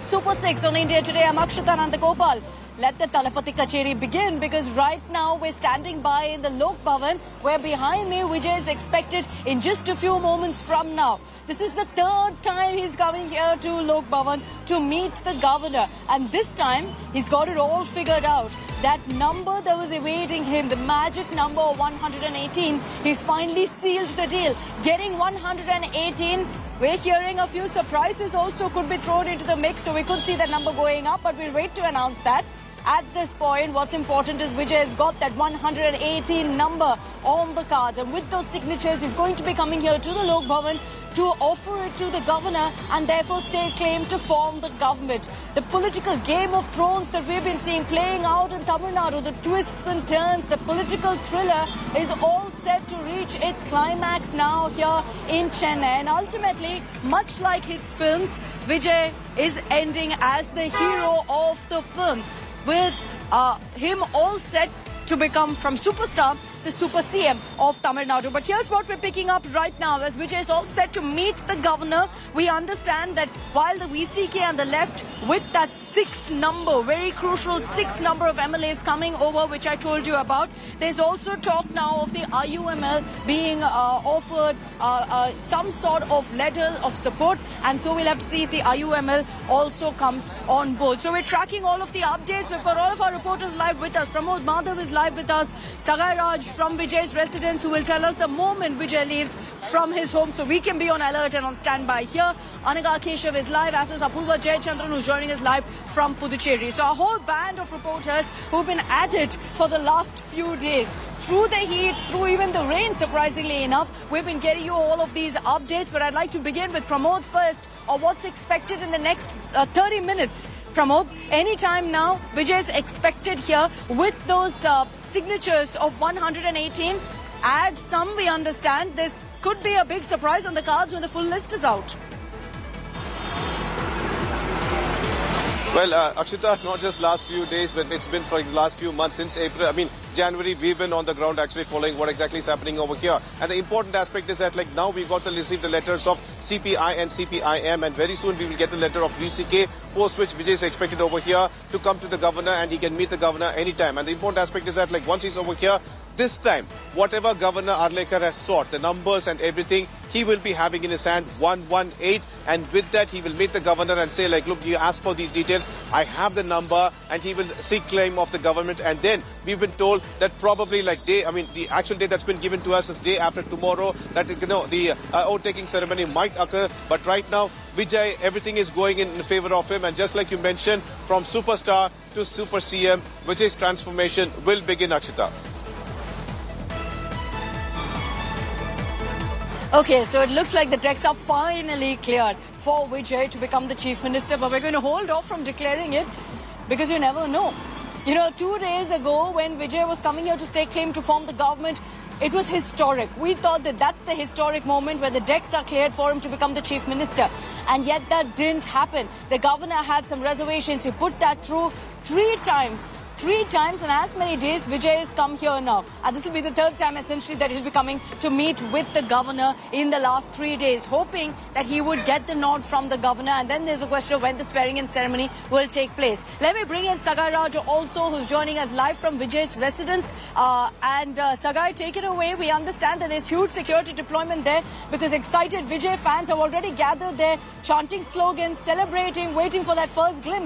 Super 6 on India Today. I'm Akshita Nandagopal. Let the Talapati Kacheri begin, because right now we're standing by in the Lok Bhavan, where behind me Vijay is expected in just a few moments from now. This is the third time he's coming here to Lok Bhavan to meet the governor, and this time he's got it all figured out. That number that was awaiting him, the magic number 118, he's finally sealed the deal. Getting 118, we're hearing a few surprises also could be thrown into the mix, so we could see that number going up, but we'll wait to announce that. At this point, what's important is Vijay has got that 118 number on the cards, and with those signatures, he's going to be coming here to the Lok Bhavan to offer it to the governor and therefore stake claim to form the government. The political Game of Thrones that we've been seeing playing out in Tamil Nadu, the twists and turns, the political thriller is all set to reach its climax now here in Chennai. And ultimately, much like his films, Vijay is ending as the hero of the film, with him all set to become from superstar the Super CM of Tamil Nadu. But here's what we're picking up right now. As Vijay is all set to meet the governor, we understand that while the VCK and the left, with that 6 number, very crucial 6 number of MLAs coming over, which I told you about, there's also talk now of the IUML being offered some sort of letter of support, and so we'll have to see if the IUML also comes on board. So we're tracking all of the updates. We've got all of our reporters live with us. Pramod Madhav is live with us. Sagai Raj from Vijay's residence, who will tell us the moment Vijay leaves from his home, so we can be on alert and on standby here. Anaga Keshav is live, as is Apurva Jayachandran, who's joining us live from Puducherry. So a whole band of reporters who've been at it for the last few days. Through the heat, through even the rain, surprisingly enough, we've been getting you all of these updates. But I'd like to begin with Pramod first, or what's expected in the next 30 minutes. Pramod, anytime now, Vijay is expected here with those signatures of 118. Add some, we understand. This could be a big surprise on the cards when the full list is out. Well, Akshita, not just last few days, but it's been for the last few months since April. I mean, January, we've been on the ground actually following what exactly is happening over here. And the important aspect is that, like, now we've got to receive the letters of CPI and CPIM, and very soon we will get the letter of VCK, post which Vijay is expected over here to come to the governor, and he can meet the governor anytime. And the important aspect is that, like, once he's over here, this time, whatever Governor Arlekar has sought, the numbers and everything, he will be having in his hand 118, and with that he will meet the governor and say, like, look, you asked for these details, I have the number, and he will seek claim of the government. And then we've been told that probably, like, the actual day that's been given to us is day after tomorrow, that, you know, the oath-taking ceremony might occur. But right now, Vijay, everything is going in favor of him, and just like you mentioned, from superstar to Super CM, Vijay's transformation will begin, Akshita. Okay, so it looks like the decks are finally cleared for Vijay to become the Chief Minister, but we're going to hold off from declaring it because you never know. You know, 2 days ago when Vijay was coming here to stake claim to form the government, it was historic. We thought that that's the historic moment where the decks are cleared for him to become the Chief Minister. And yet that didn't happen. The governor had some reservations. He put that through 3 times. 3 times in as many days, Vijay has come here now. And this will be the 3rd time, essentially, that he'll be coming to meet with the governor in the last 3 days, hoping that he would get the nod from the governor. And then there's a question of when the swearing-in ceremony will take place. Let me bring in Sagai Raj also, who's joining us live from Vijay's residence. Sagai, take it away. We understand that there's huge security deployment there because excited Vijay fans have already gathered there, chanting slogans, celebrating, waiting for that first glimpse